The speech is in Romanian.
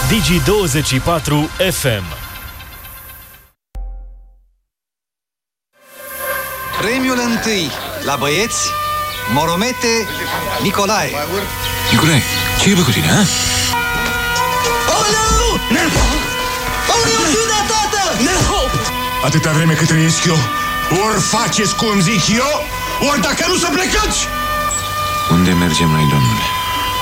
Digi24 FM. Premiul întâi la băieți, Moromete Nicolae. Nicolae, ce e bă cu tine, ha? Aoleu! Aoleu, da, tată! Atâta vreme cât trăiesc eu, ori faceți cum zic eu, ori dacă nu să plecați! Unde mergem noi, domnule?